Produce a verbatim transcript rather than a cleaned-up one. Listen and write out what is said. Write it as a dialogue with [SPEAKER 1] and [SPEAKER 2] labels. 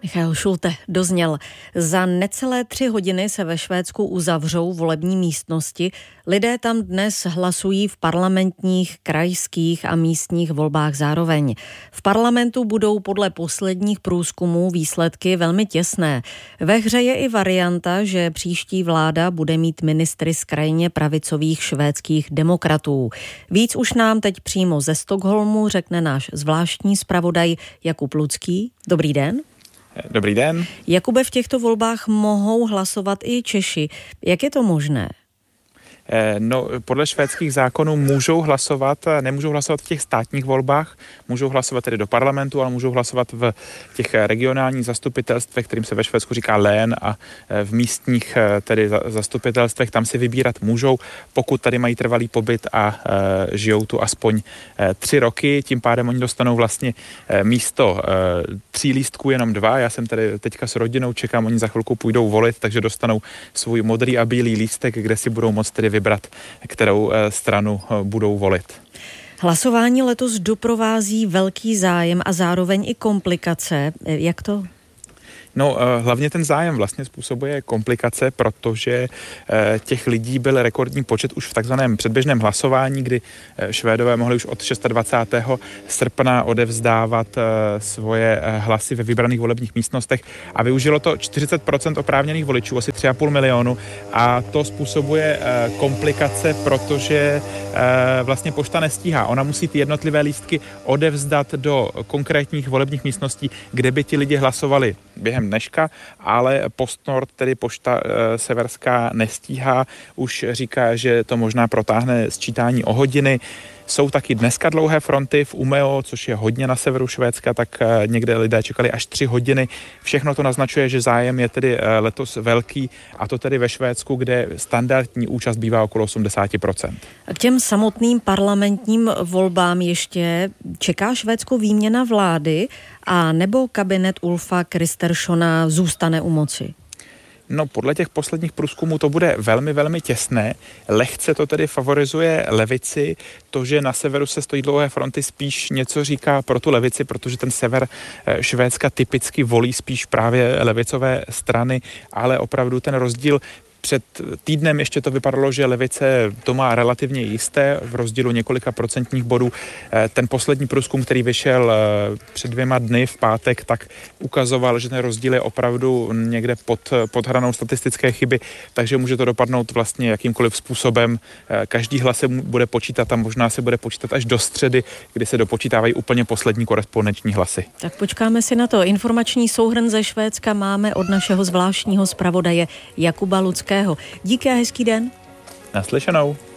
[SPEAKER 1] Michael Schulte dozněl. Za necelé tři hodiny se ve Švédsku uzavřou volební místnosti. Lidé tam dnes hlasují v parlamentních, krajských a místních volbách zároveň. V parlamentu budou podle posledních průzkumů výsledky velmi těsné. Ve hře je i varianta, že příští vláda bude mít ministry z krajně pravicových švédských demokratů. Víc už nám teď přímo ze Stockholmu řekne náš zvláštní zpravodaj Jakub Lucký. Dobrý den.
[SPEAKER 2] Dobrý den.
[SPEAKER 1] Jakube, v těchto volbách mohou hlasovat i Češi. Jak je to možné?
[SPEAKER 2] No, podle švédských zákonů můžou hlasovat, nemůžou hlasovat v těch státních volbách, můžou hlasovat tedy do parlamentu, ale můžou hlasovat v těch regionálních zastupitelstvech, kterým se ve Švédsku říká lén, a v místních tedy zastupitelstvech tam si vybírat můžou, pokud tady mají trvalý pobyt a e, žijou tu aspoň e, tři roky. Tím pádem oni dostanou vlastně e, místo e, tří lístků jenom dva. Já jsem tady teďka s rodinou, čekám, oni za chvilku půjdou volit, takže dostanou svůj modrý a bílý lístek, kde si budou moct tedy vybrat, kterou stranu budou volit.
[SPEAKER 1] Hlasování letos doprovází velký zájem a zároveň i komplikace. Jak to?
[SPEAKER 2] No, hlavně ten zájem vlastně způsobuje komplikace, protože těch lidí byl rekordní počet už v takzvaném předběžném hlasování, kdy Švédové mohli už od dvacátého šestého srpna odevzdávat svoje hlasy ve vybraných volebních místnostech a využilo to čtyřicet procent oprávněných voličů, asi tři a půl milionu, a to způsobuje komplikace, protože vlastně pošta nestíhá. Ona musí ty jednotlivé lístky odevzdat do konkrétních volebních místností, kde by ti lidi hlasovali během dneška, ale PostNord, tedy pošta e, severská, nestíhá. Už říká, že to možná protáhne sčítání o hodiny. Jsou taky dneska dlouhé fronty v Umeå, což je hodně na severu Švédska, tak e, někde lidé čekali až tři hodiny. Všechno to naznačuje, že zájem je tedy e, letos velký, a to tedy ve Švédsku, kde standardní účast bývá okolo osmdesát procent.
[SPEAKER 1] A k těm samotným parlamentním volbám ještě čeká Švédsko výměna vlády, a nebo kabinet Ulfa Kristerssona zůstane u moci?
[SPEAKER 2] No, podle těch posledních průzkumů to bude velmi, velmi těsné. Lehce to tedy favorizuje levici. To, že na severu se stojí dlouhé fronty, spíš něco říká pro tu levici, protože ten sever Švédska typicky volí spíš právě levicové strany, ale opravdu ten rozdíl. Před týdnem ještě to vypadalo, že levice to má relativně jisté v rozdílu několika procentních bodů. Ten poslední průzkum, který vyšel před dvěma dny v pátek, tak ukazoval, že ten rozdíl je opravdu někde pod, pod hranou statistické chyby, takže může to dopadnout vlastně jakýmkoliv způsobem. Každý hlas se bude počítat a možná se bude počítat až do středy, kdy se dopočítávají úplně poslední korespondenční hlasy.
[SPEAKER 1] Tak počkáme si na to. Informační souhrn ze Švédska máme od našeho zvláštního zpravodaje Jakuba Luckého. Díky a hezký den.
[SPEAKER 2] Naslyšenou.